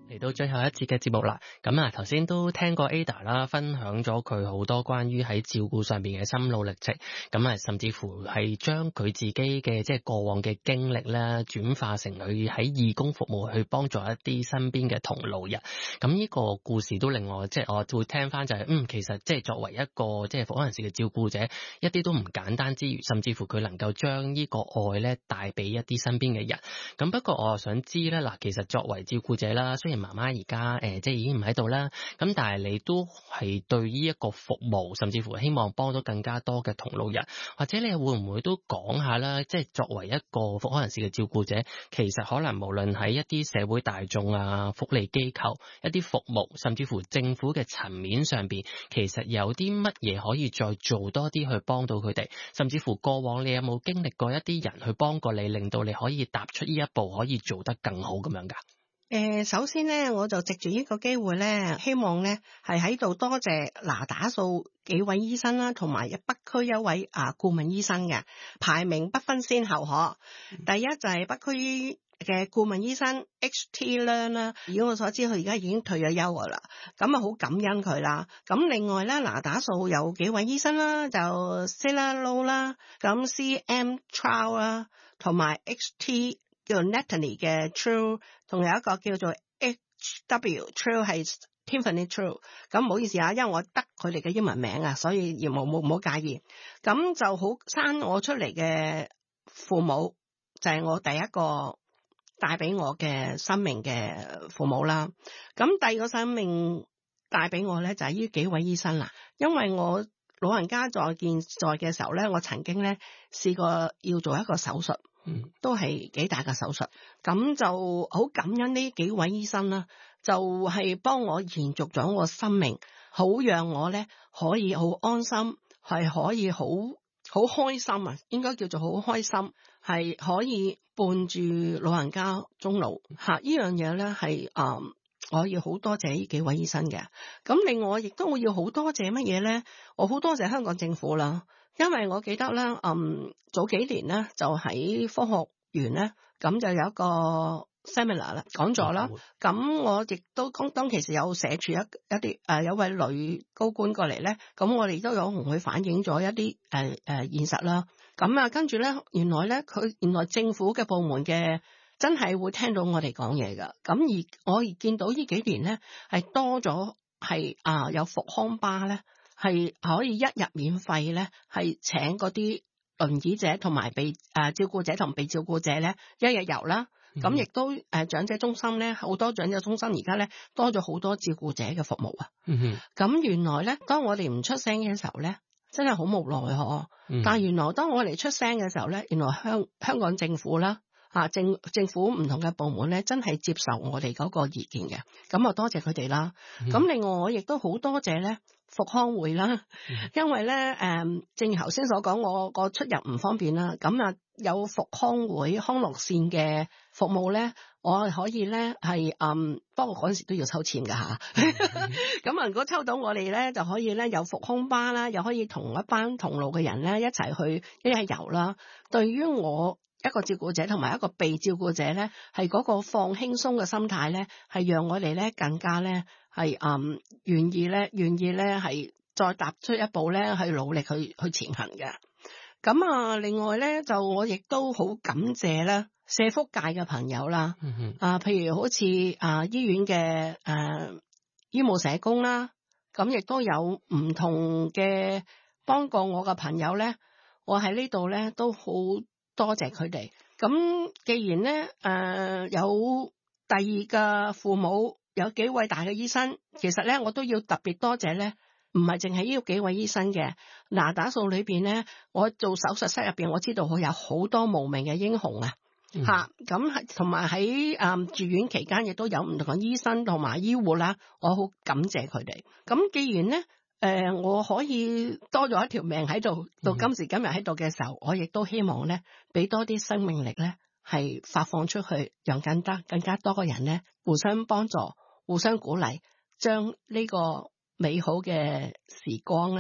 嚟到最後一節嘅節目啦，咁啊頭先都聽過 Ada 啦，分享咗佢好多關於喺照顧上邊嘅心路歷程，咁啊甚至乎係將佢自己嘅即係過往嘅經歷咧，轉化成佢喺義工服務去幫助一啲身邊嘅同路人。咁呢個故事都令我即係我會聽翻就係其實即係作為一個即係復康人士嘅照顧者，一啲都唔簡單之餘，甚至乎佢能夠將呢個愛咧帶俾一啲身邊嘅人。咁不過我又想知咧，嗱，其實作為照顧者啦，雖然媽媽而家即係已經唔喺度啦，咁但係你都係對呢一個服務，甚至乎希望幫到更加多嘅同路人，或者你會唔會都講下啦？即係作為一個復康人士嘅照顧者，其實可能無論喺一啲社會大眾啊、福利機構、一啲服務，甚至乎政府嘅層面上邊，其實有啲乜嘢可以再做多啲去幫到佢哋？甚至乎過往你有冇經歷過一啲人去幫過你，令到你可以踏出呢一步，可以做得更好咁樣㗎？ 首先咧，我就藉住呢個機會咧，希望咧係喺度多謝那打素幾位醫生啦，同埋北區一位顧問醫生嘅，排名不分先後可。第一就係北區嘅顧問醫生 HT Learn 啦，以我所知佢而家已經退咗休噶啦，咁啊好感恩佢啦。咁另外咧，那打素有幾位醫生啦，就 Sila Low 啦，咁 CM Trial 啦，同埋 HT。叫 Natalie 嘅 True， 仲有一個叫做 HW True 係 Tiffany True。咁唔好意思啊，因為我得佢哋嘅英文名啊，所以唔好介意。咁就好生我出嚟嘅父母，就係我第一個帶俾我嘅生命嘅父母啦。咁第二個生命帶俾我咧，就係呢幾位醫生啦。因為我老人家在健在嘅時候咧，我曾經咧試過要做一個手術。都係幾大嘅手術，咁就好感恩呢幾位醫生啦，就係幫我延續咗我生命，好讓我咧可以好安心，係可以好開心啊，應該叫做好開心，係可以伴住老人家終老吓，呢樣嘢咧係我要好多謝呢幾位醫生嘅。咁另外亦都我要好多謝乜嘢咧？我好多謝香港政府啦。因為我記得咧，早幾年咧就喺科學園咧，咁就有一個 seminar 啦，講座啦。咁我亦都當其時有社署一啲有位女高官過嚟咧，咁我哋都有同佢反映咗一啲現實啦。咁啊，跟住咧，原來政府嘅部門嘅真係會聽到我哋講嘢噶。咁而我見到呢幾年咧係多咗係有復康巴咧。係可以一日免費咧，係請嗰啲輪椅者同埋被照顧者同被照顧者咧一日遊啦。咁亦都長者中心咧，好多長者中心而家咧多咗好多照顧者嘅服務啊。咁原來咧，當我哋唔出聲嘅時候咧，真係好無奈嗬。但係原來當我哋出聲嘅時候咧，原來香港政府啦。政府唔同嘅部門咧，真係接受我哋嗰個意見嘅，咁啊多謝佢哋啦。咁另外我亦都好多謝咧復康會啦，因為咧正如頭先所講，我個出入唔方便啦，咁啊有復康會康樂線嘅服務咧，我可以咧係不過嗰陣時都要抽籤噶吓。咁如果抽到我哋咧，就可以咧有復康巴啦，又可以同一班同路嘅人咧一齊去一日遊啦。對於我一個照顧者同埋一個被照顧者咧，係嗰個放輕鬆嘅心態咧，係讓我哋咧更加咧係願意咧係再踏出一步咧，去努力去前行嘅。咁另外咧就我亦都好感謝咧社福界嘅朋友啦，譬如好似醫院嘅醫務社工啦，咁亦都有唔同嘅幫過我嘅朋友咧，我喺呢度咧都好多謝佢哋。咁既然咧有第二個父母，有幾位大嘅醫生，其實咧我都要特別多謝咧，唔係淨係呢幾位醫生嘅。那打素裏邊咧，我做手術室入邊，我知道佢有好多無名嘅英雄啊，咁係同埋喺住院期間亦都有唔同嘅醫生同埋醫護啦，我好感謝佢哋。咁既然咧我可以多咗一條命喺度，到今時今日喺度嘅時候，我亦都希望咧，俾多啲生命力咧，係發放出去，讓更加多嘅人咧，互相幫助、互相鼓勵，將呢個美好嘅時光咧，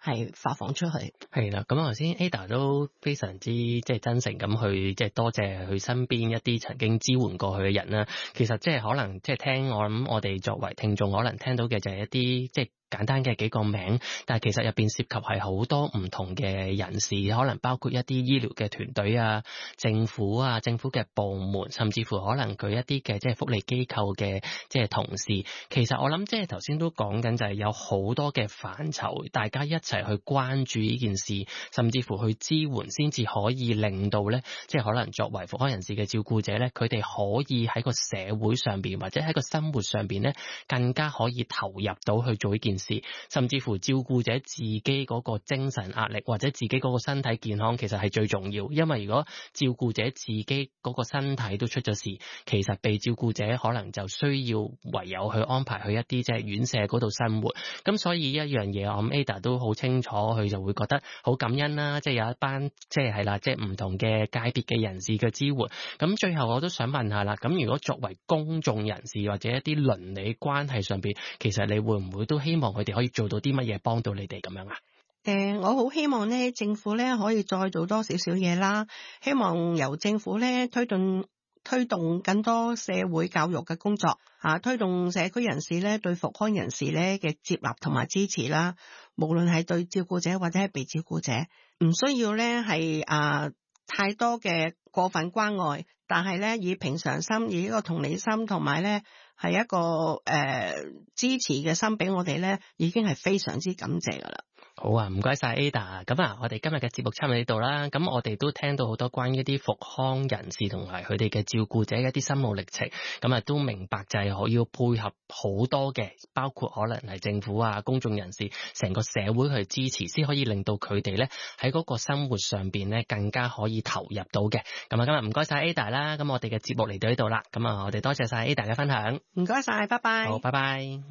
係發放出去。 係啦，咁頭先 Ada 都非常之即係真誠咁去即係多謝佢身邊一啲曾經支援過佢嘅人啦。其實即係可能即係聽我諗，我哋作為聽眾可能聽到嘅就係一啲即係簡單嘅幾個名，但係其實入邊涉及係好多唔同嘅人士，可能包括一啲醫療嘅團隊啊、政府嘅部門，甚至乎可能佢一啲嘅即係福利機構嘅即係同事。其實我諗即係頭先都講緊就係有好多嘅範疇，大家一齊去關注呢件事，甚至乎去支援，先至可以令到咧，即係可能作為復康人士嘅照顧者咧，佢哋可以喺個社會上邊或者喺個生活上邊咧，更加可以投入到去做呢件事。甚至乎照顧者自己嗰個精神壓力或者自己嗰個身體健康其實係最重要，因為如果照顧者自己嗰個身體都出咗事，其實被照顧者可能就需要唯有去安排去一啲即係院舍嗰度生活。咁所以一樣嘢，我諗 Ada 都好清楚，佢就會覺得好感恩啦，即係有一班即係啦，即係唔同嘅界別嘅人士嘅支援。咁最後我都想問下啦，咁如果作為公眾人士或者一啲鄰里關係上邊，其實你會唔會都希望佢哋可以做到啲乜嘢幫到你哋咁樣啊？ 我好希望咧，政府咧可以再做多少少嘢啦。希望由政府咧推動更多社會教育嘅工作，推動社區人士咧對復康人士咧嘅接納同埋支持啦。無論係對照顧者或者係被照顧者，唔需要咧係太多嘅過分關愛，但係咧以平常心，以一個同理心，同埋咧係一個支持嘅心俾我哋咧，已經係非常之感謝噶啦。 好啊，唔該晒 Ada。咁啊，我哋今日嘅節目差唔多呢度啦。咁我哋都聽到好多關於一啲復康人士同埋佢哋嘅照顧者嘅一啲心路歷程。咁啊，都明白就係我要配合好多嘅，包括可能係政府啊、公眾人士、成個社會去支持，先可以令到佢哋咧喺嗰個生活上邊咧更加可以投入到嘅。咁啊，今日唔該晒 Ada 啦。咁我哋嘅節目嚟到呢度啦。咁啊，我哋多謝晒 Ada 嘅分享。 唔該晒，拜拜。 好，拜拜。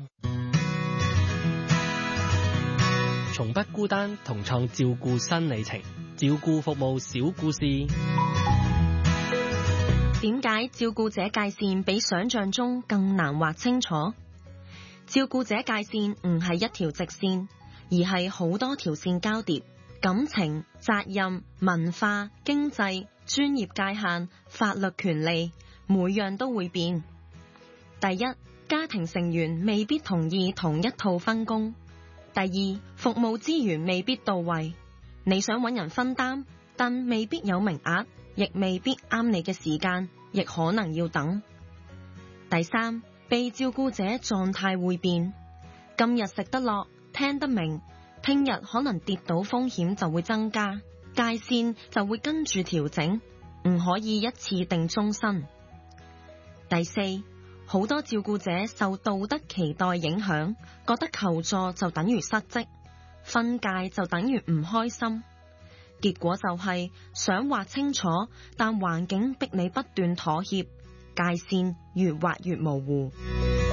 從不孤單，同創照顧新里程，照顧服務小故事。 點解照顧者界線比想象中更難劃清楚？照顧者界線唔係一條直線，而係好多條線交疊，感情、責任、文化、經濟、專業界限、法律權利，每樣都會變。第一，家庭成員未必同意同一套分工。第二，服務資源未必到位，你想揾人分擔，但未必有名額，亦未必啱你嘅時間，亦可能要等。第三，被照顧者狀態會變，今日食得落，聽得明，聽日可能跌倒風險就會增加，界線就會跟住調整，唔可以一次定終身。第四，好多照顧者受道德期待影響，覺得求助就等於失職，分界就等於唔開心，結果就係想劃清楚，但環境逼你不斷妥協，界線越劃越模糊。